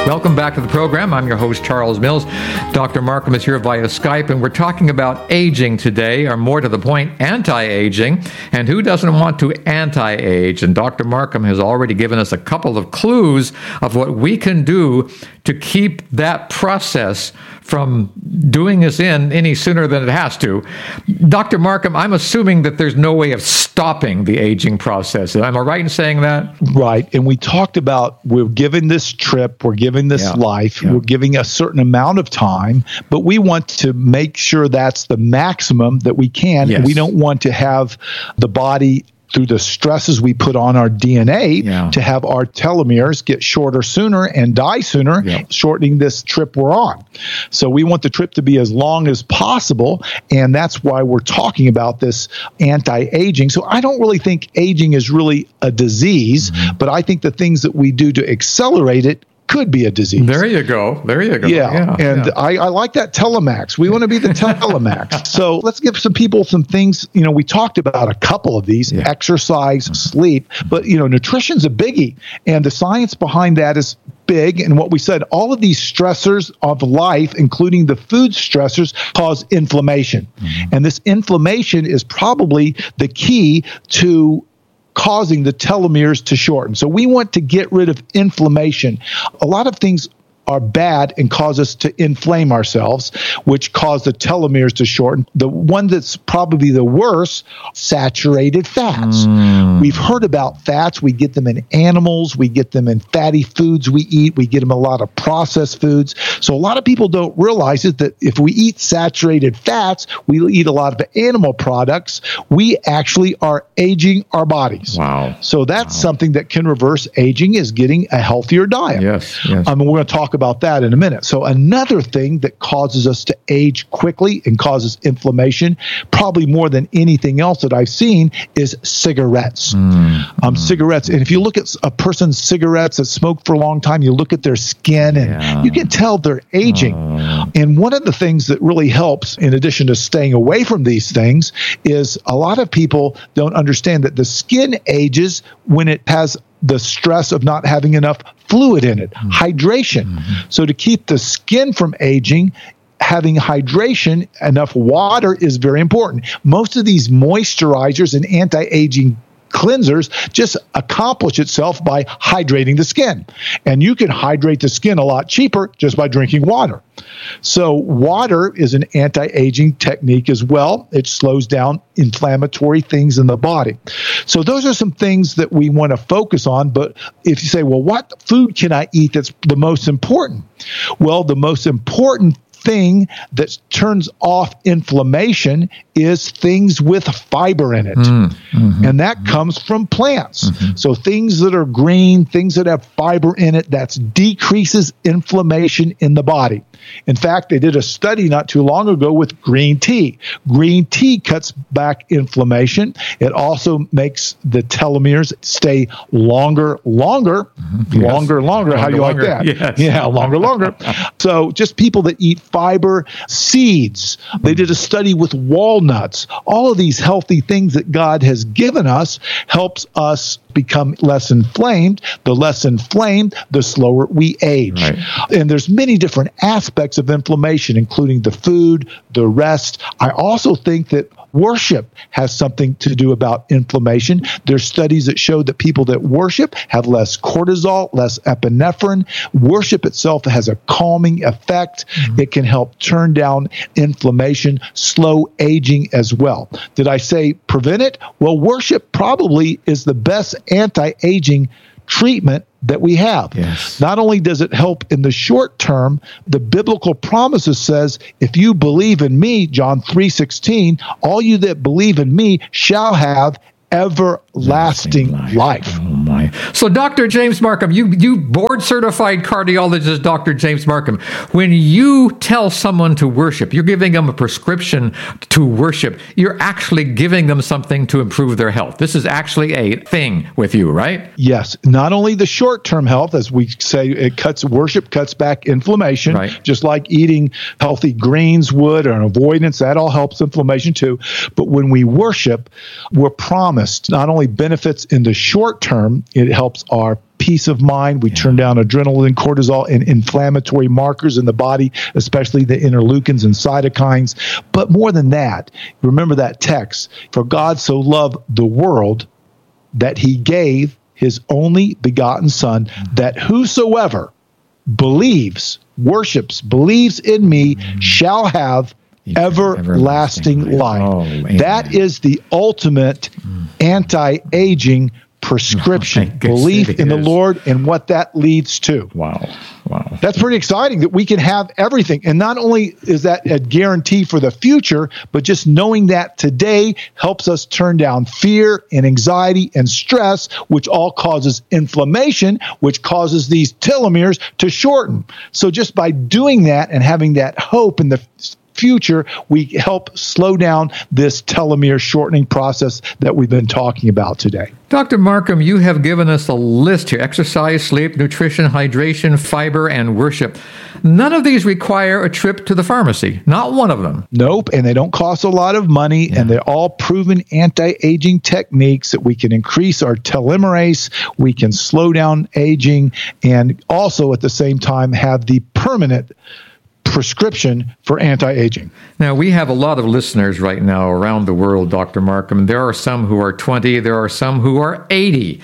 Welcome back to the program. I'm your host, Charles Mills. Dr. Markham is here via Skype, and we're talking about aging today, or more to the point, anti-aging. And who doesn't want to anti-age? And Dr. Markham has already given us a couple of clues of what we can do to keep that process from doing us in any sooner than it has to. Dr. Markham, I'm assuming that there's no way of stopping the aging process. Am I right in saying that? Right. And we talked about we're given this trip, we're given this life, we're giving a certain amount of time, but we want to make sure that's the maximum that we can. Yes. We don't want to have the body, through the stresses we put on our DNA, to have our telomeres get shorter sooner and die sooner, shortening this trip we're on. So we want the trip to be as long as possible, and that's why we're talking about this anti-aging. So I don't really think aging is really a disease, but I think the things that we do to accelerate it could be a disease. There you go. Yeah. I like that telemax. We want to be the telemax. So let's give some people some things. We talked about a couple of these: exercise, sleep, but nutrition's a biggie, and the science behind that is big. And what we said, all of these stressors of life, including the food stressors, cause inflammation. And this inflammation is probably the key to causing the telomeres to shorten. So we want to get rid of inflammation. A lot of things are bad and cause us to inflame ourselves, which cause the telomeres to shorten. The one that's probably the worst, saturated fats. We've heard about fats. We get them in animals. We get them in fatty foods we eat. We get them in a lot of processed foods. So a lot of people don't realize it, that if we eat saturated fats, we eat a lot of animal products, we actually are aging our bodies. Wow. So that's something that can reverse aging, is getting a healthier diet. Yes. We're going to talk about that in a minute. So another thing that causes us to age quickly and causes inflammation, probably more than anything else that I've seen, is cigarettes. Cigarettes. And if you look at a person's cigarettes that smoke for a long time, you look at their skin and you can tell they're aging. And one of the things that really helps, in addition to staying away from these things, is a lot of people don't understand that the skin ages when it has the stress of not having enough fluid in it, hydration. So to keep the skin from aging, having hydration, enough water, is very important. Most of these moisturizers and anti-aging cleansers just accomplish itself by hydrating the skin. And you can hydrate the skin a lot cheaper just by drinking water. So water is an anti-aging technique as well. It slows down inflammatory things in the body. So those are some things that we want to focus on. But if you say, well, what food can I eat that's the most important? Well, the most important thing that turns off inflammation is things with fiber in it. And that comes from plants. So things that are green, things that have fiber in it, that decreases inflammation in the body. In fact, they did a study not too long ago with green tea. Green tea cuts back inflammation. It also makes the telomeres stay longer. How do you like that? Yes. Yeah, longer. So just people that eat fiber, seeds. They did a study with walnuts. All of these healthy things that God has given us helps us become less inflamed. The less inflamed, the slower we age. Right. And there's many different aspects of inflammation, including the food, the rest. I also think that worship has something to do about inflammation. There's studies that show that people that worship have less cortisol, less epinephrine. Worship itself has a calming effect. It can help turn down inflammation, slow aging as well. Did I say prevent it? Well, worship probably is the best anti-aging treatment that we have. Yes. Not only does it help in the short term, the biblical promises says, if you believe in me, John 3:16, all you that believe in me shall have everlasting life. Oh my. So Dr. James Markham, you board certified cardiologist, Dr. James Markham, when you tell someone to worship, you're giving them a prescription to worship. You're actually giving them something to improve their health. This is actually a thing with you, right? Yes. Not only the short-term health, as we say, worship cuts back inflammation, right, just like eating healthy greens would, or an avoidance, that all helps inflammation too. But when we worship, we're promised not only benefits in the short term, it helps our peace of mind. We turn down adrenaline, cortisol, and inflammatory markers in the body, especially the interleukins and cytokines. But more than that, remember that text, for God so loved the world that he gave his only begotten Son, that whosoever believes, worships, believes in me shall have everlasting life. Oh, that is the ultimate anti-aging prescription, belief in the Lord and what that leads to. Wow. That's pretty exciting that we can have everything. And not only is that a guarantee for the future, but just knowing that today helps us turn down fear and anxiety and stress, which all causes inflammation, which causes these telomeres to shorten. So just by doing that and having that hope in the future, we help slow down this telomere shortening process that we've been talking about today. Dr. Markham, you have given us a list here: exercise, sleep, nutrition, hydration, fiber, and worship. None of these require a trip to the pharmacy. Not one of them. Nope, and they don't cost a lot of money, and they're all proven anti-aging techniques that we can increase our telomerase, we can slow down aging, and also at the same time have the permanent prescription for anti-aging. Now, we have a lot of listeners right now around the world, Dr. Markham. There are some who are 20. There are some who are 80.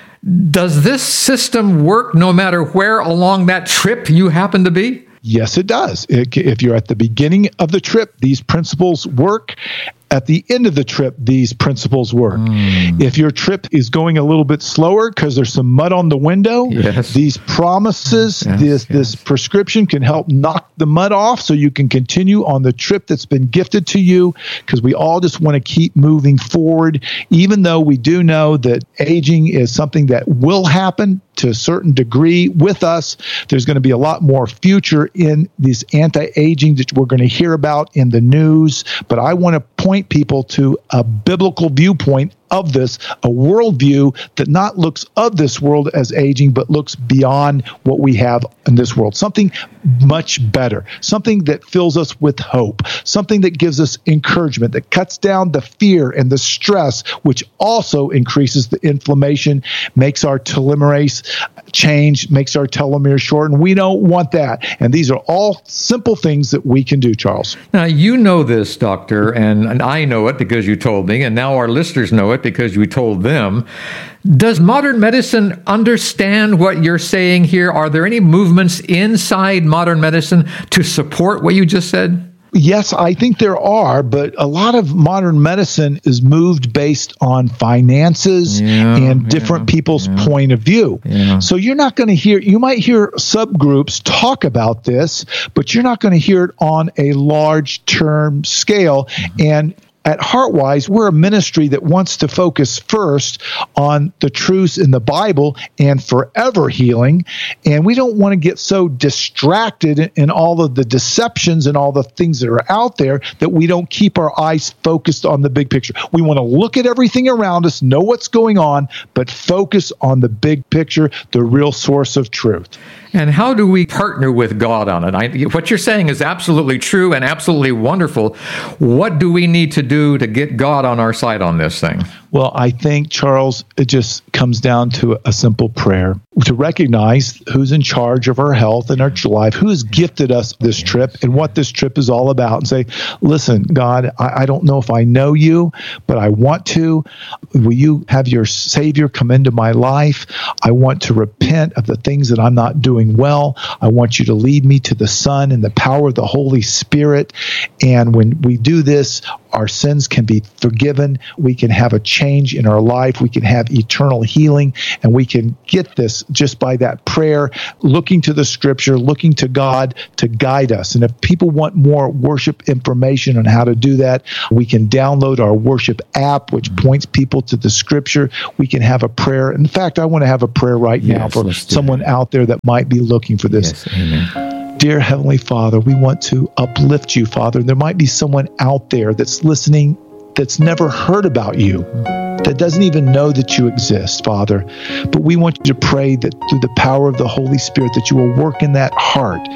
Does this system work no matter where along that trip you happen to be? Yes, it does. If you're at the beginning of the trip, these principles work. At the end of the trip, these principles work. If your trip is going a little bit slower because there's some mud on the window, these promises, this prescription can help knock the mud off so you can continue on the trip that's been gifted to you, because we all just want to keep moving forward, even though we do know that aging is something that will happen to a certain degree with us. There's going to be a lot more future in this anti-aging that we're going to hear about in the news, but I want to point people to a biblical viewpoint of this, a worldview that not looks of this world as aging, but looks beyond what we have in this world. Something much better, something that fills us with hope, something that gives us encouragement, that cuts down the fear and the stress, which also increases the inflammation, makes our telomerase change, makes our telomeres shorten. We don't want that. And these are all simple things that we can do, Charles. Now, you know this, Doctor, and I know it because you told me, and now our listeners know it because you told them. Does modern medicine understand what you're saying here? Are there any movements inside modern medicine to support what you just said? Yes, I think there are, but a lot of modern medicine is moved based on finances and different people's point of view. So you're not going to you might hear subgroups talk about this, but you're not going to hear it on a large term scale. And at HeartWise, we're a ministry that wants to focus first on the truths in the Bible and forever healing. And we don't want to get so distracted in all of the deceptions and all the things that are out there that we don't keep our eyes focused on the big picture. We want to look at everything around us, know what's going on, but focus on the big picture, the real source of truth. And how do we partner with God on it? What you're saying is absolutely true and absolutely wonderful. What do we need to do to get God on our side on this thing? Well, I think, Charles, it just comes down to a simple prayer to recognize who's in charge of our health and our life, who has gifted us this trip and what this trip is all about, and say, listen, God, I don't know if I know you, but I want to. Will you have your Savior come into my life? I want to repent of the things that I'm not doing well. I want you to lead me to the Son and the power of the Holy Spirit. And when we do this, our sins can be forgiven. We can have a change in our life. We can have eternal healing, and we can get this just by that prayer, looking to the Scripture, looking to God to guide us. And if people want more worship information on how to do that, we can download our worship app, which points people to the Scripture. We can have a prayer. In fact, I want to have a prayer right now for someone out there that might be looking for this. Yes, amen. Dear Heavenly Father, we want to uplift you, Father. There might be someone out there that's listening that's never heard about you, that doesn't even know that you exist, Father. But we want you to pray that through the power of the Holy Spirit that you will work in that heart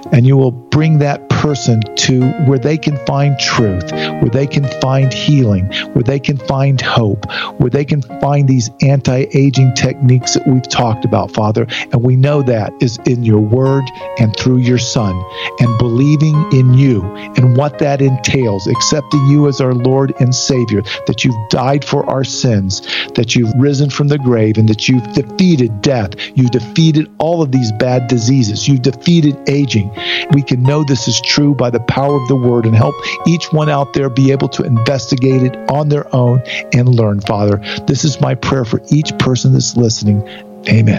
and you will bring that person to where they can find truth, where they can find healing, where they can find hope, where they can find these anti-aging techniques that we've talked about, Father. And we know that is in your word and through your Son, and believing in you and what that entails, accepting you as our Lord and Savior, that you've died for our sins, that you've risen from the grave, and that you've defeated death. You've defeated all of these bad diseases. You've defeated aging. We can know this is true by the power of the word, and help each one out there be able to investigate it on their own and learn, Father. This is my prayer for each person that's listening. Amen.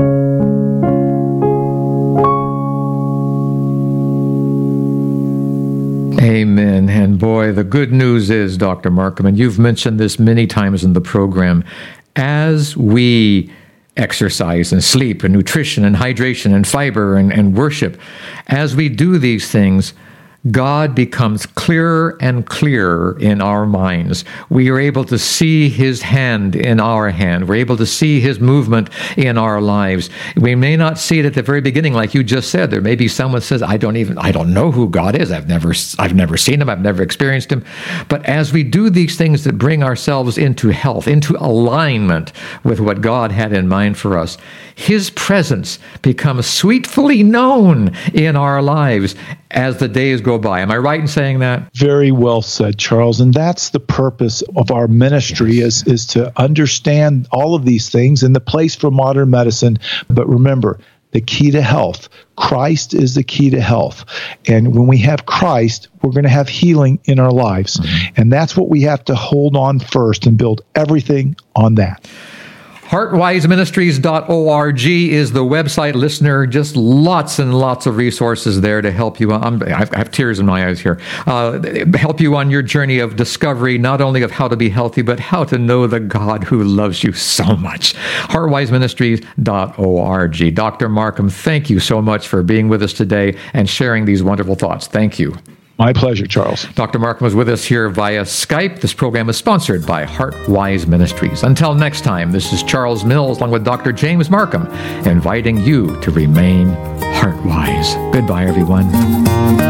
Amen. And boy, the good news is, Dr. Markham, and you've mentioned this many times in the program, as we exercise and sleep and nutrition and hydration and fiber and worship, as we do these things, God becomes clearer and clearer in our minds. We are able to see His hand in our hand. We're able to see His movement in our lives. We may not see it at the very beginning, like you just said. There may be someone says, I don't know who God is. I've never seen Him. I've never experienced Him. But as we do these things that bring ourselves into health, into alignment with what God had in mind for us, His presence becomes sweetly known in our lives as the days go by. Am I right in saying that? Very well said, Charles. And that's the purpose of our ministry, is to understand all of these things in the place for modern medicine. But remember, the key to health, Christ is the key to health. And when we have Christ, we're going to have healing in our lives. Mm-hmm. And that's what we have to hold on first and build everything on that. HeartWiseMinistries.org is the website, listener. Just lots and lots of resources there to help you. I have tears in my eyes here. Help you on your journey of discovery, not only of how to be healthy, but how to know the God who loves you so much. HeartWiseMinistries.org. Dr. Markham, thank you so much for being with us today and sharing these wonderful thoughts. Thank you. My pleasure, Charles. Dr. Markham was with us here via Skype. This program is sponsored by HeartWise Ministries. Until next time, this is Charles Mills along with Dr. James Markham, inviting you to remain heartwise. Goodbye, everyone.